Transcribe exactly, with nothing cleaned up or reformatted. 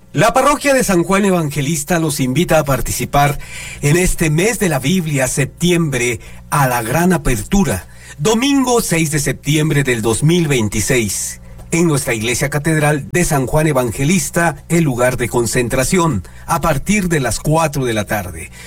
La parroquia de San Juan Evangelista los invita a participar en este mes de la Biblia, septiembre, a la gran apertura, domingo seis de septiembre del dos mil veintiséis, en nuestra iglesia catedral de San Juan Evangelista, el lugar de concentración, a partir de las cuatro de la tarde.